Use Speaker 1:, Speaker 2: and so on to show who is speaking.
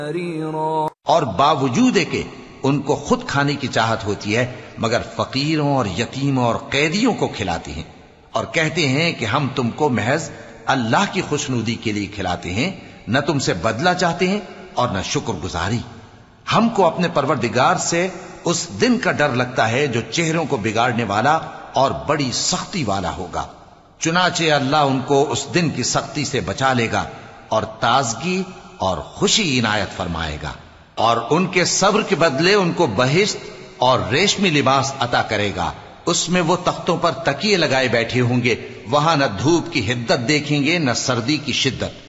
Speaker 1: और बावजूद के उनको खुद खाने की चाहत होती है, मगर फकीरों और यतीमों और कैदियों को खिलाते हैं और कहते हैं कि हम तुमको महज अल्लाह की खुशनुदी के लिए खिलाते हैं, न तुमसे बदला चाहते हैं और न शुक्रगुजारी। हमको अपने परवरदिगार से उस दिन का डर लगता है जो चेहरों को बिगाड़ने वाला और बड़ी सख्ती वाला होगा। चुनाचे अल्लाह उनको उस दिन की सख्ती से बचा लेगा और ताजगी और खुशी इनायत फरमाएगा, और उनके सब्र के बदले उनको बहिश्त और रेशमी लिबास अता करेगा। उसमें वो तख्तों पर तकिए लगाए बैठे होंगे, वहां न धूप की हिद्दत देखेंगे न सर्दी की शिद्दत।